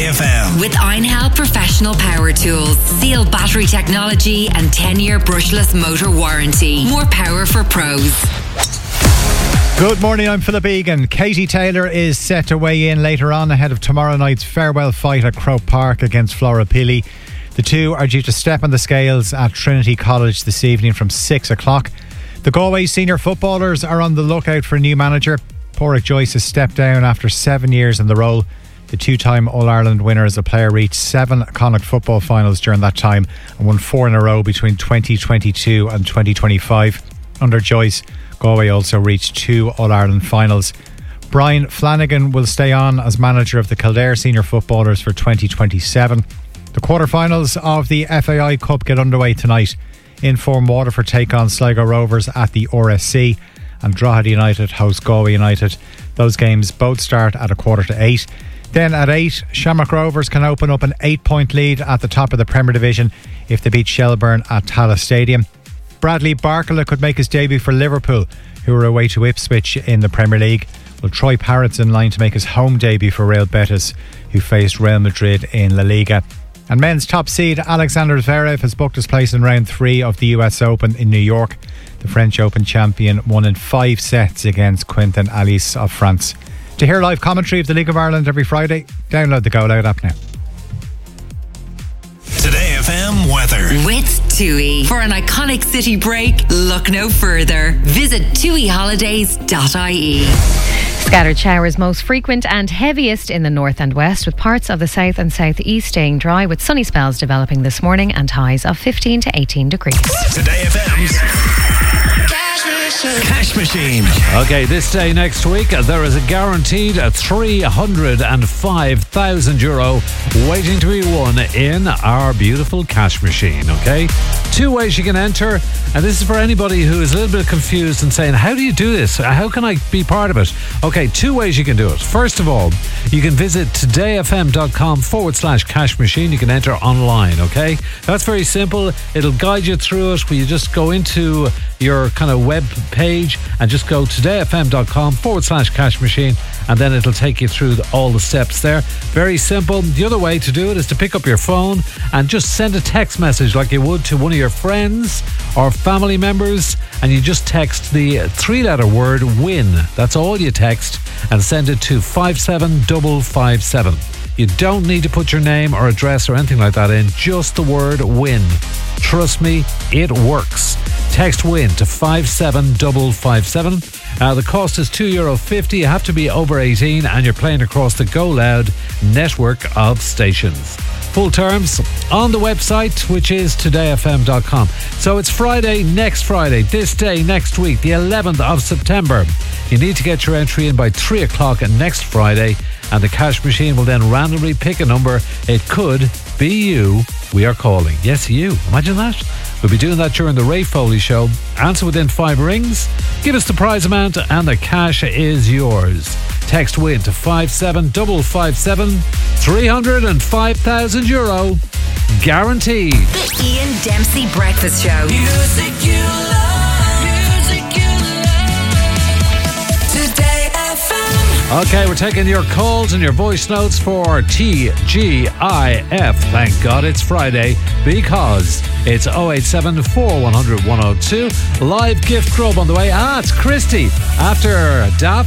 Today FM. With Einhell Professional Power Tools. Seal battery technology and 10-year brushless motor warranty. More power for pros. Good morning, I'm Philip Egan. Katie Taylor is set to weigh in later on ahead of tomorrow night's farewell fight at Croke Park against Flora Pili. The two are due to step on the scales at Trinity College this evening from 6 o'clock. The Galway senior footballers are on the lookout for a new manager. Pádraig Joyce has stepped down after 7 years in the role. The two-time All-Ireland winner as a player reached 7 Connacht football finals during that time and won 4 in a row between 2022 and 2025. Under Joyce, Galway also reached 2 All-Ireland finals. Brian Flanagan will stay on as manager of the Kildare senior footballers for 2027. The quarter-finals of the FAI Cup get underway tonight. Inform Waterford take on Sligo Rovers at the RSC and Drogheda United host Galway United. Those games both start at 7:45. Then at 8, Shamrock Rovers can open up an 8-point lead at the top of the Premier Division if they beat Shelbourne at Tallaght Stadium. Bradley Barkala could make his debut for Liverpool, who are away to Ipswich in the Premier League. Well, Troy Parrott's in line to make his home debut for Real Betis, who faced Real Madrid in La Liga. And men's top seed Alexander Zverev has booked his place in round 3 of the US Open in New York. The French Open champion won in 5 sets against Quentin Alice of France. To hear live commentary of the League of Ireland every Friday, download the Go Loud app now. Today FM weather. With TUI. For an iconic city break, look no further. Visit tuiholidays.ie. Scattered showers most frequent and heaviest in the north and west, with parts of the south and southeast staying dry, with sunny spells developing this morning and highs of 15 to 18 degrees. Today FM's Cash Machine. Okay, this day next week there is a guaranteed €305,000 waiting to be won in our beautiful Cash Machine. Okay, 2 ways you can enter, and this is for anybody who is a little bit confused and saying, how do you do this? How can I be part of it? Okay, 2 ways you can do it. First of all, you can visit todayfm.com/cash machine. You can enter online. Okay, that's very simple. It'll guide you through it, where you just go into your kind of web page and just go todayfm.com/cash machine, and then it'll take you through all the steps there. Very simple. The other way to do it is to pick up your phone and just send a text message like you would to one of your friends or family members, and you just text the 3-letter word WIN. That's all you text, and send it to 57557. You don't need to put your name or address or anything like that in, just the word WIN. Trust me, it works. Text WIN to 57557. The cost is €2.50. You have to be over 18 and you're playing across the Go Loud network of stations. Full terms on the website, which is todayfm.com. So it's Friday, next Friday, this day next week, the 11th of September. You need to get your entry in by 3 o'clock next Friday, and the Cash Machine will then randomly pick a number. It could be you we are calling. Yes, you. Imagine that. We'll be doing that during the Ray Foley Show. Answer within 5 rings. Give us the prize amount and the cash is yours. Text WIN to 57557. €305,000 guaranteed. The Ian Dempsey Breakfast Show. Music you love. Music you love. Today FM. Okay, we're taking your calls and your voice notes for TGIF. Thank God it's Friday, because it's 087 4100 102. Live gift grub on the way. It's Christy after Daft